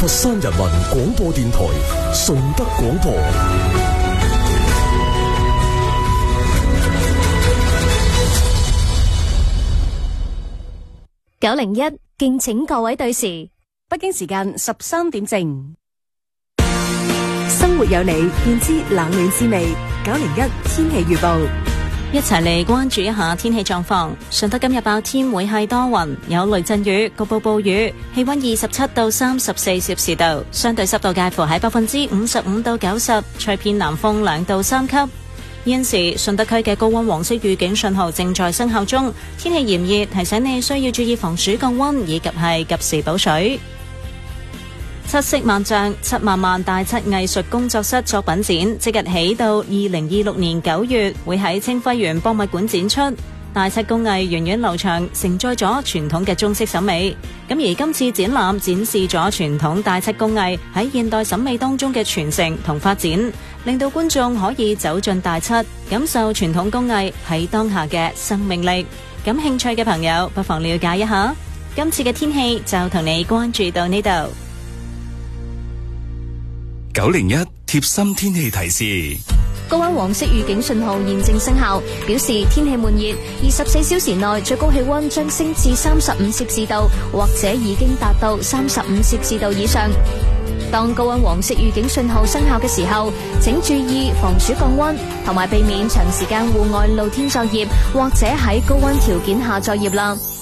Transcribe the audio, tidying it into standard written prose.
佛山人民廣播電台順德廣播。 901，敬請各位對時。 北京時間13點正。 生活有你，便知冷暖滋味。901天氣預報， 一齊嚟關注一下天氣狀況。順德今日白天會係多雲，有雷陣雨，局部暴雨，氣溫27到34攝氏度，相對濕度介乎喺55%到90%，吹偏南風2到3級。現時順德區嘅高溫黃色預警信號正在生效中，天氣炎熱，提醒你需要注意防暑降溫以及係及時補水。七色萬象七萬萬大七藝術工作室作品展即日起到2026年9月會喺清暉園博物館展出。大七工藝源遠流長，承載咗傳統嘅中式審美。咁而今次展覽展示咗傳統大七工藝喺現代審美當中嘅傳承同發展，令到觀眾可以走進大七，感受傳統工藝喺當下嘅生命力。感興趣嘅朋友不妨了解一下。今次嘅天氣就同你關注到呢度。 901貼心天氣提示， 高溫黃色預警信號現正生效，表示天氣悶熱，24小時內最高氣溫將升至35攝氏度，或者已經達到35攝氏度以上。當高溫黃色預警信號生效嘅時候，請注意防暑降溫，同埋避免長時間戶外露天作業或者喺高溫條件下作業啦。